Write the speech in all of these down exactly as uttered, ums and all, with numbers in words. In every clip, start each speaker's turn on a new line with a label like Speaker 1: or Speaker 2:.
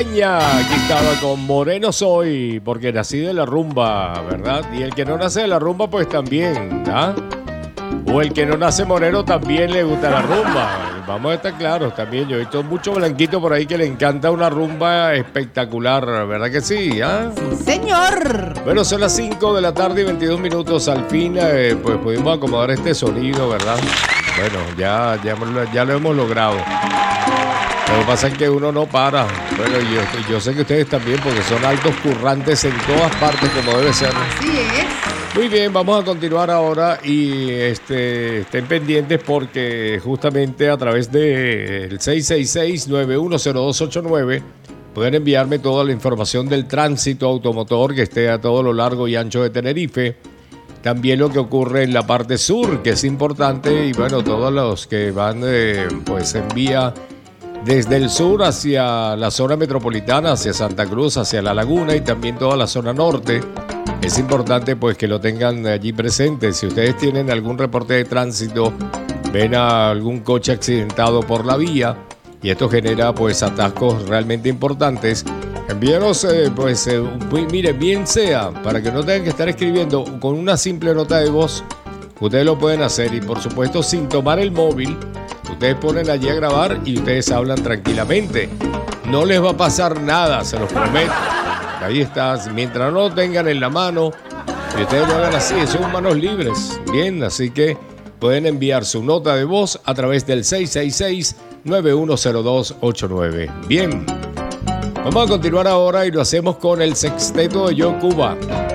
Speaker 1: Salseña. Aquí estaba con Moreno Soy, porque nací de la rumba, ¿verdad? Y el que no nace de la rumba, pues también, ¿ah? O el que no nace moreno también le gusta la rumba. Vamos a estar claros también. Yo he visto mucho blanquito por ahí que le encanta una rumba espectacular, ¿verdad que sí? ¿Ah?
Speaker 2: Sí, señor.
Speaker 1: Bueno, son las cinco de la tarde y veintidós minutos. Al fin, eh, pues pudimos acomodar este sonido, ¿verdad? Bueno, ya, ya, ya lo hemos logrado. Lo que pasa es que uno no para. Bueno, yo, yo sé que ustedes también, porque son altos currantes en todas partes, como debe ser.
Speaker 2: Así es.
Speaker 1: Muy bien, vamos a continuar ahora y este, estén pendientes porque justamente a través del seis seis seis, nueve uno cero dos ocho nueve pueden enviarme toda la información del tránsito automotor que esté a todo lo largo y ancho de Tenerife. También lo que ocurre en la parte sur, que es importante, y bueno, todos los que van eh, pues en vía desde el sur hacia la zona metropolitana, hacia Santa Cruz, hacia La Laguna y también toda la zona norte. Es importante pues que lo tengan allí presente. Si ustedes tienen algún reporte de tránsito, ven a algún coche accidentado por la vía y esto genera pues atascos realmente importantes, envíenos eh, pues eh, mire, bien sea para que no tengan que estar escribiendo con una simple nota de voz. Ustedes lo pueden hacer y por supuesto sin tomar el móvil. Ustedes ponen allí a grabar y ustedes hablan tranquilamente. No les va a pasar nada, se los prometo. Ahí está, mientras no lo tengan en la mano y ustedes lo hagan así, son manos libres. Bien, así que pueden enviar su nota de voz a través del seis seis seis, nueve uno cero dos ocho nueve. Bien, vamos a continuar ahora y lo hacemos con el sexteto de Joe Cuba.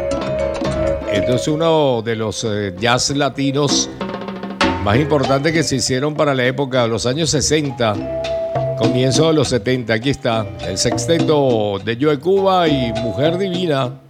Speaker 1: Esto es uno de los eh, jazz latinos más importantes que se hicieron para la época de los años sesenta. Comienzo de los setenta, aquí está el sexteto de Joe Cuba y Mujer Divina.